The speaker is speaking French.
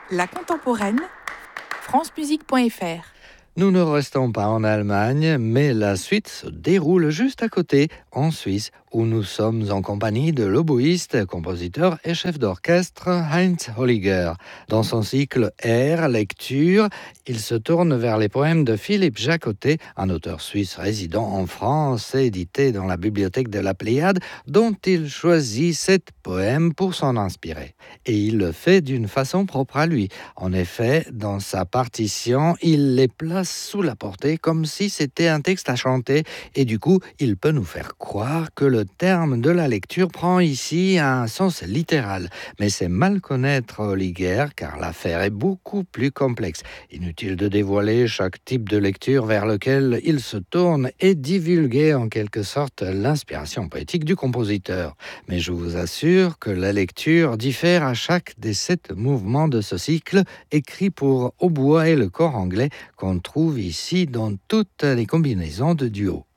La contemporaine, francemusique.fr. Nous ne restons pas en Allemagne, mais la suite se déroule juste à côté, en Suisse, où nous sommes en compagnie de l'oboïste, compositeur et chef d'orchestre Heinz Holliger. Dans son cycle Air, lecture, il se tourne vers les poèmes de Philippe Jacotet, un auteur suisse résident en France, édité dans la bibliothèque de la Pléiade, dont il choisit 7 poèmes pour s'en inspirer. Et il le fait d'une façon propre à lui. En effet, dans sa partition, il les place sous la portée comme si c'était un texte à chanter et du coup, il peut nous faire croire que le terme de la lecture prend ici un sens littéral. Mais c'est mal connaître Holliger car l'affaire est beaucoup plus complexe. Inutile de dévoiler chaque type de lecture vers lequel il se tourne et divulguer en quelque sorte l'inspiration poétique du compositeur. Mais je vous assure que la lecture diffère à chaque des 7 mouvements de ce cycle écrit pour hautbois et le cor anglais qu'on trouve ici dans toutes les combinaisons de duo.